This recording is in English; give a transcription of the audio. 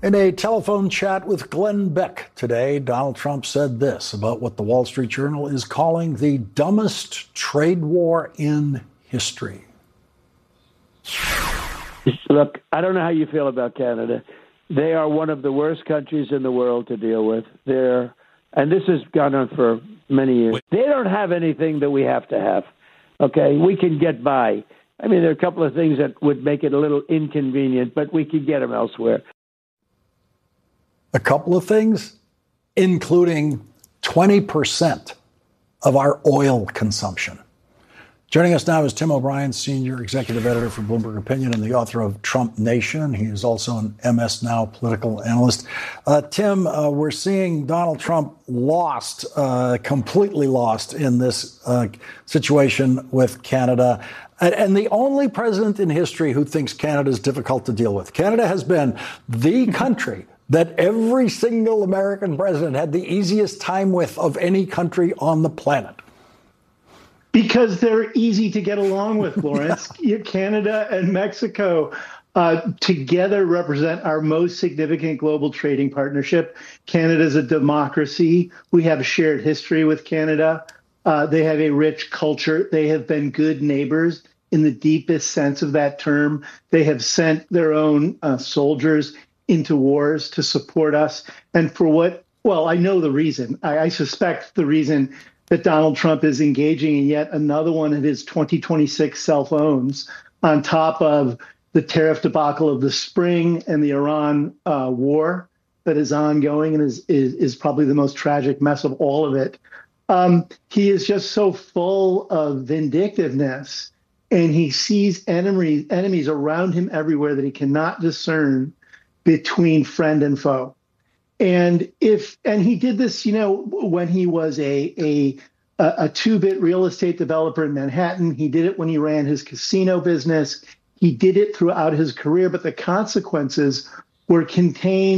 In a telephone chat with Glenn Beck today, Donald Trump said this about what the Wall Street Journal is calling the dumbest trade war in history. Look, I don't know how you feel about Canada. They are one of the worst countries in the world to deal with. And this has gone on for many years. They don't have anything that we have to have. Okay, we can get by. I mean, there are a couple of things that would make it a little inconvenient, but we could get them elsewhere. A couple of things, including 20% of our oil consumption. Joining us now is Tim O'Brien, senior executive editor for Bloomberg Opinion and the author of Trump Nation. He is also an MS Now political analyst. Tim, we're seeing Donald Trump completely lost in this situation with Canada. And the only president in history who thinks Canada is difficult to deal with. Canada has been the country that every single American president had the easiest time with of any country on the planet. Because they're easy to get along with, Lawrence. Canada and Mexico together represent our most significant global trading partnership. Canada is a democracy. We have a shared history with Canada. They have a rich culture. They have been good neighbors in the deepest sense of that term. They have sent their own soldiers into wars to support us. And for what, well, I know the reason. I suspect the reason that Donald Trump is engaging in yet another one of his 2026 self-owns on top of the tariff debacle of the spring and the Iran war that is ongoing and is probably the most tragic mess of all of it. He is just so full of vindictiveness, and he sees enemies around him everywhere that he cannot discern between friend and foe. And he did this, when he was a two-bit real estate developer in Manhattan. He did it when he ran his casino business. He did it throughout his career, but the consequences were contained